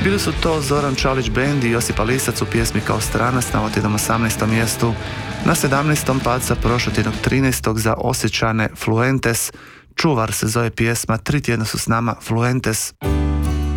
Bili su to Zoran Čalić Band i Josipa Lisac u pjesmi Kao stranac na otjednom 18. mjestu. Na 17. pad sa prošlotjednog 13. za Osjećane Fluentes. Čuvar se zove pjesma, 3 tjedna su s nama Fluentes.